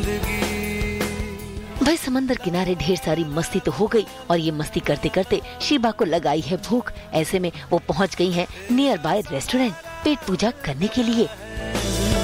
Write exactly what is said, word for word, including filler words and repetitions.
भाई समंदर किनारे ढेर सारी मस्ती तो हो गई और ये मस्ती करते करते शीबा को लगाई है भूख। ऐसे में वो पहुंच गई है नियर बाय रेस्टोरेंट पेट पूजा करने के लिए।